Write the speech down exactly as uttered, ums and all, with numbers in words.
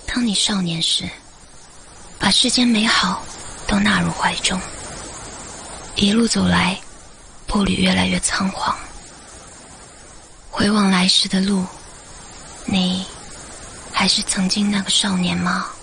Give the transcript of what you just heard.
当你少年时，把世间美好都纳入怀中，一路走来，步履越来越仓皇。回望来时的路，你还是曾经那个少年吗？